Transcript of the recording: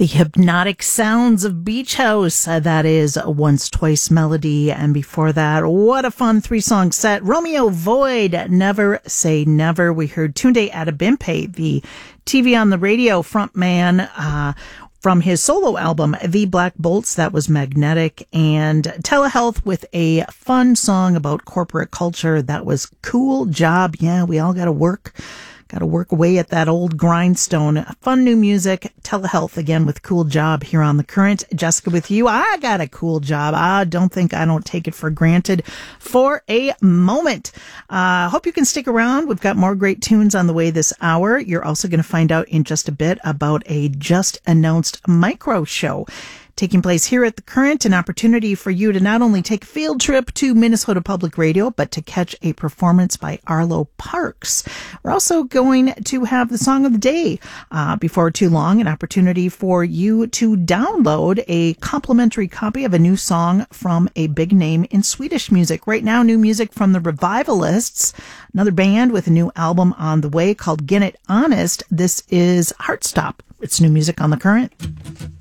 The hypnotic sounds of Beach House. That is Once Twice Melody. And before that, what a fun 3-song set. Romeo Void, Never Say Never. We heard Tunde Adebimpe, the TV on the Radio frontman, from his solo album, The Black Bolts. That was Magnetic. And Telehealth with a fun song about corporate culture. That was Cool Job. Yeah, we all got to work away at that old grindstone. Fun new music. Telehealth again with Cool Job here on The Current. Jessica with you. I got a cool job. I don't take it for granted for a moment. Hope you can stick around. We've got more great tunes on the way this hour. You're also going to find out in just a bit about a just announced micro show taking place here at The Current, an opportunity for you to not only take a field trip to Minnesota Public Radio, but to catch a performance by Arlo Parks. We're also going to have the song of the day before too long, an opportunity for you to download a complimentary copy of a new song from a big name in Swedish music. Right now, new music from the Revivalists, another band with a new album on the way called Get It Honest. This is Heartstop. It's new music on The Current.